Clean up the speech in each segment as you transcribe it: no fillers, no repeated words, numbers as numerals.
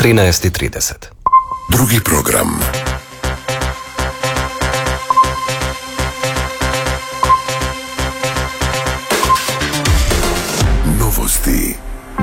13:30. Drugi program. Novosti.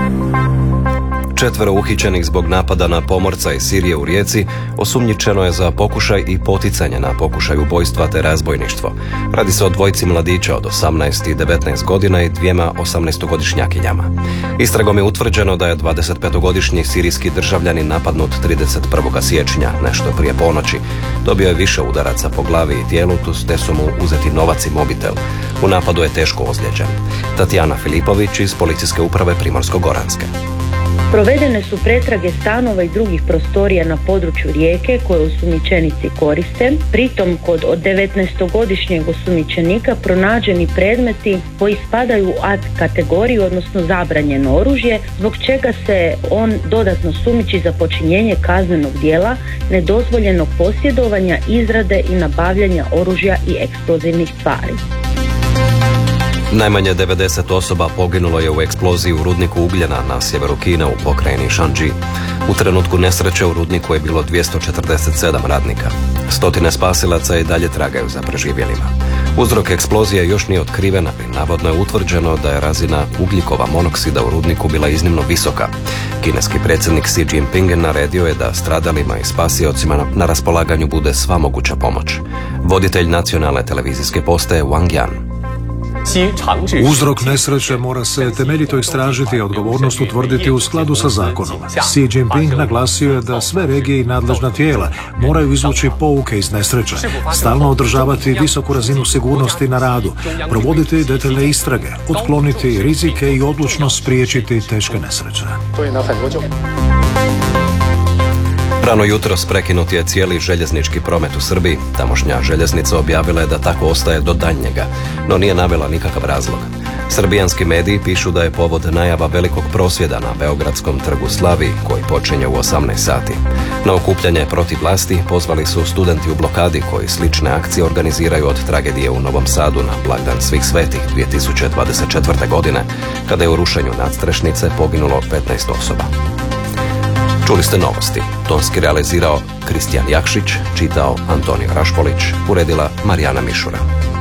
4 uhićenih zbog napada na pomorca iz Sirije u Rijeci osumnjičeno je za pokušaj i poticanje na pokušaj ubojstva te razbojništvo. Radi se o dvojici mladića od 18 i 19 godina i dvijema 18-godišnjakinjama. Istragom je utvrđeno da je 25-godišnji sirijski državljanin napadnut 31. siječnja, nešto prije ponoći. Dobio je više udaraca po glavi i tijelu, te su mu uzeti novac i mobitel. U napadu je teško ozlijeđen. Tatjana Filipović iz Policijske uprave Primorsko-goranske. Provedene su pretrage stanova i drugih prostorija na području Rijeke koje osumnjičenici koriste. Pritom kod od 19-godišnjeg osumnjičenika pronađeni predmeti koji spadaju u A kategoriju, odnosno zabranjeno oružje, zbog čega se on dodatno sumnjiči za počinjenje kaznenog djela nedozvoljenog posjedovanja, izrade i nabavljanja oružja i eksplozivnih tvari. Najmanje 90 osoba poginulo je u eksploziji u rudniku ugljena na sjeveru Kine u pokrajini Shandži. U trenutku nesreće u rudniku je bilo 247 radnika. Stotine spasilaca i dalje tragaju za preživjelima. Uzrok eksplozije još nije otkriven, ali navodno je utvrđeno da je razina ugljikova monoksida u rudniku bila iznimno visoka. Kineski predsjednik Xi Jinping naredio je da stradalima i spasiocima na raspolaganju bude sva moguća pomoć. Voditelj nacionalne televizijske postaje Wang Yan. Uzrok nesreće mora se temeljito istražiti i odgovornost utvrditi u skladu sa zakonom. Xi Jinping naglasio je da sve regije i nadležna tijela moraju izvući pouke iz nesreće, stalno održavati visoku razinu sigurnosti na radu, provoditi detaljne istrage, otkloniti rizike i odlučno spriječiti teške nesreće. Rano jutros prekinut je cijeli željeznički promet u Srbiji. Tamošnja željeznica objavila je da tako ostaje do daljnjega, no nije navela nikakav razlog. Srbijanski mediji pišu da je povod najava velikog prosvjeda na Beogradskom trgu Slaviji, koji počinje u 18 sati. Na okupljanje protiv vlasti pozvali su studenti u blokadi koji slične akcije organiziraju od tragedije u Novom Sadu na blagdan Svih svetih 2024. godine, kada je u rušenju nadstrešnice poginulo 15 osoba. Čuli ste novosti. Tonski realizirao Kristijan Jakšić, čitao Antonio Rašpolić, uredila Marijana Mišura.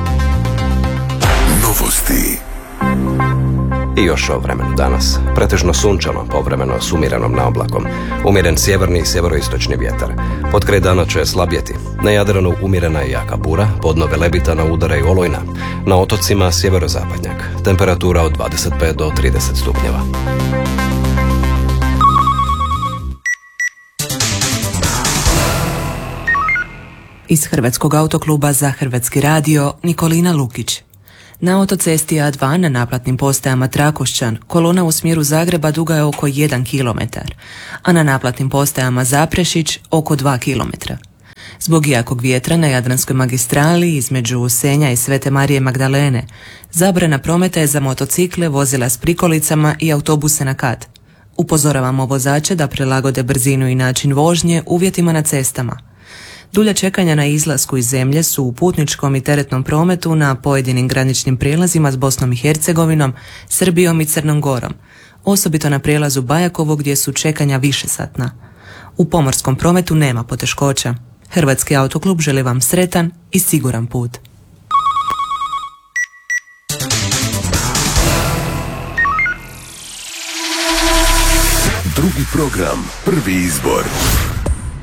Novosti. I još o vremenu danas. Pretežno sunčano, povremeno s umjerenom naoblakom. Umjeren sjeverni i sjeveroistočni vjetar. Potkraj dana će slabjeti. Na Jadranu umjerena i jaka bura, podno Velebitana udara i olujna. Na otocima sjeverozapadnjak. Temperatura od 25 do 30 stupnjeva. Iz Hrvatskog autokluba za Hrvatski radio Nikolina Lukić. Na autocesti A2 na naplatnim postajama Trakošćan kolona u smjeru Zagreba duga je oko 1 km, a na naplatnim postajama Zaprešić oko 2 km. Zbog jakog vjetra na Jadranskoj magistrali između Senja i Svete Marije Magdalene zabrana prometa je za motocikle, vozila s prikolicama i autobuse na kat. Upozoravamo vozače da prilagode brzinu i način vožnje uvjetima na cestama. Dulja čekanja na izlasku iz zemlje su u putničkom i teretnom prometu na pojedinim graničnim prijelazima s Bosnom i Hercegovinom, Srbijom i Crnom Gorom, osobito na prijelazu Bajakovo gdje su čekanja višesatna. U pomorskom prometu nema poteškoća. Hrvatski autoklub želi vam sretan i siguran put. Drugi program, prvi izbor.